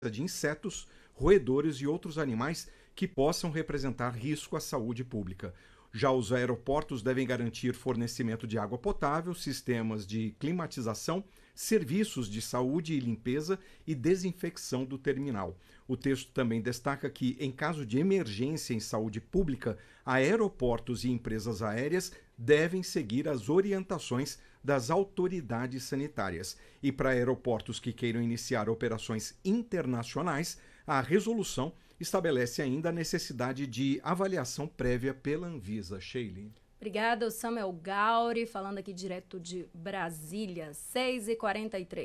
de insetos, roedores e outros animais que possam representar risco à saúde pública. Já os aeroportos devem garantir fornecimento de água potável, sistemas de climatização, serviços de saúde e limpeza e desinfecção do terminal. O texto também destaca que, em caso de emergência em saúde pública, aeroportos e empresas aéreas devem seguir as orientações das autoridades sanitárias. E para aeroportos que queiram iniciar operações internacionais, a resolução estabelece ainda a necessidade de avaliação prévia pela Anvisa. Sheila. Obrigada, o Samuel Gauri, falando aqui direto de Brasília, 6h43.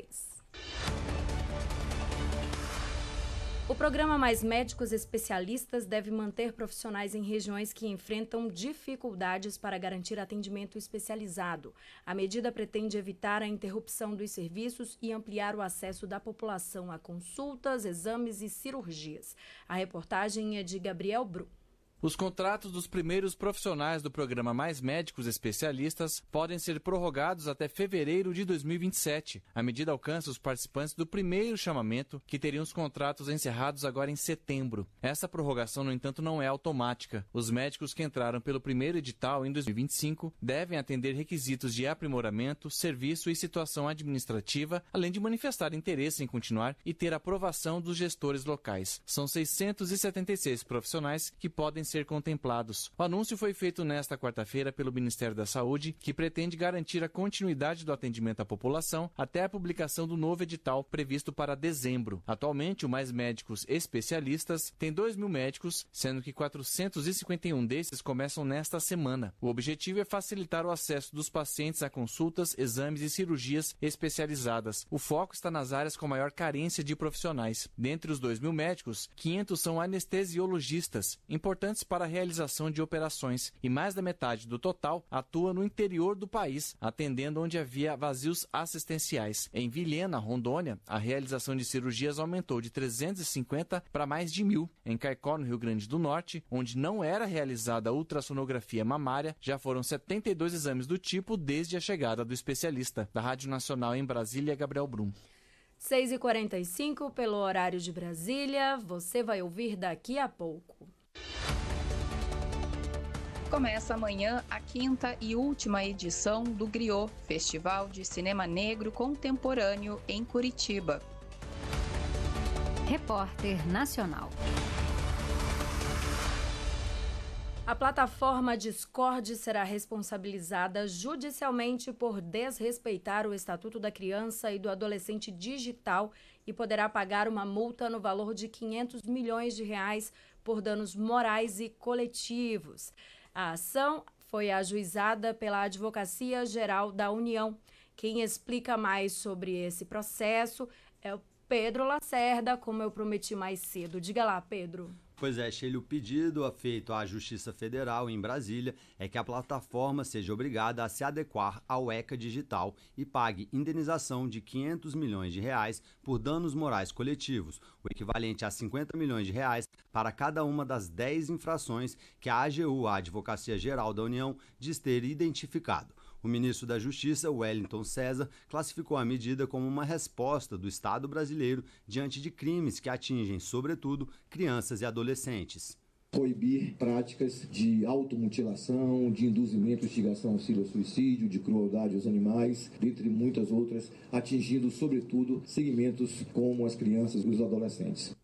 O programa Mais Médicos Especialistas deve manter profissionais em regiões que enfrentam dificuldades para garantir atendimento especializado. A medida pretende evitar a interrupção dos serviços e ampliar o acesso da população a consultas, exames e cirurgias. A reportagem é de Gabriel Brum. Os contratos dos primeiros profissionais do programa Mais Médicos Especialistas podem ser prorrogados até fevereiro de 2027. A medida alcança os participantes do primeiro chamamento, que teriam os contratos encerrados agora em setembro. Essa prorrogação, no entanto, não é automática. Os médicos que entraram pelo primeiro edital em 2025 devem atender requisitos de aprimoramento, serviço e situação administrativa, além de manifestar interesse em continuar e ter aprovação dos gestores locais. São 676 profissionais que podem ser contemplados. O anúncio foi feito nesta quarta-feira pelo Ministério da Saúde, que pretende garantir a continuidade do atendimento à população até a publicação do novo edital previsto para dezembro. Atualmente, o Mais Médicos Especialistas tem 2.000 médicos, sendo que 451 desses começam nesta semana. O objetivo é facilitar o acesso dos pacientes a consultas, exames e cirurgias especializadas. O foco está nas áreas com maior carência de profissionais. Dentre os 2.000 médicos, 500 são anestesiologistas, importantes para a realização de operações, e mais da metade do total atua no interior do país, atendendo onde havia vazios assistenciais. Em Vilhena, Rondônia, a realização de cirurgias aumentou de 350 para mais de 1.000. Em Caicó, no Rio Grande do Norte, onde não era realizada a ultrassonografia mamária, já foram 72 exames do tipo desde a chegada do especialista. Da Rádio Nacional em Brasília, Gabriel Brum. 6h45, pelo horário de Brasília, você vai ouvir daqui a pouco. Começa amanhã a 5ª e última edição do Griot, Festival de Cinema Negro Contemporâneo em Curitiba. Repórter Nacional. A plataforma Discord será responsabilizada judicialmente por desrespeitar o Estatuto da Criança e do Adolescente Digital e poderá pagar uma multa no valor de R$500 milhões por danos morais e coletivos. A ação foi ajuizada pela Advocacia Geral da União. Quem explica mais sobre esse processo é o Pedro Lacerda, como eu prometi mais cedo. Diga lá, Pedro. Pois é, Sheila, o pedido feito à Justiça Federal em Brasília é que a plataforma seja obrigada a se adequar ao ECA Digital e pague indenização de R$500 milhões por danos morais coletivos, o equivalente a R$50 milhões para cada uma das 10 infrações que a AGU, a Advocacia Geral da União, diz ter identificado. O ministro da Justiça, Wellington César, classificou a medida como uma resposta do Estado brasileiro diante de crimes que atingem, sobretudo, crianças e adolescentes. Proibir práticas de automutilação, de induzimento e instigação ao suicídio, de crueldade aos animais, dentre muitas outras, atingindo, sobretudo, segmentos como as crianças e os adolescentes.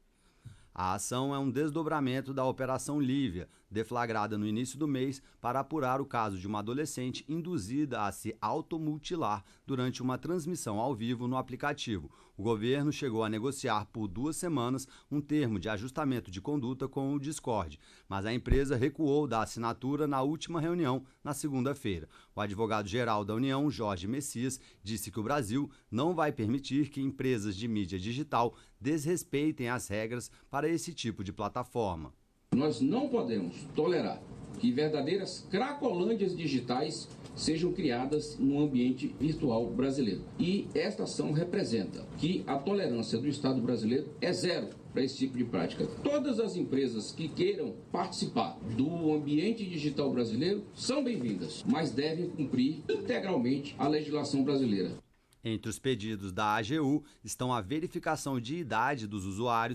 A ação é um desdobramento da Operação Lívia, deflagrada no início do mês para apurar o caso de uma adolescente induzida a se automutilar durante uma transmissão ao vivo no aplicativo. O governo chegou a negociar por 2 semanas um termo de ajustamento de conduta com o Discord, mas a empresa recuou da assinatura na última reunião, na segunda-feira. O advogado-geral da União, Jorge Messias, disse que o Brasil não vai permitir que empresas de mídia digital desrespeitem as regras para esse tipo de plataforma. Nós não podemos tolerar que verdadeiras cracolândias digitais sejam criadas no ambiente virtual brasileiro. E esta ação representa que a tolerância do Estado brasileiro é zero para esse tipo de prática. Todas as empresas que queiram participar do ambiente digital brasileiro são bem-vindas, mas devem cumprir integralmente a legislação brasileira. Entre os pedidos da AGU estão a verificação de idade dos usuários,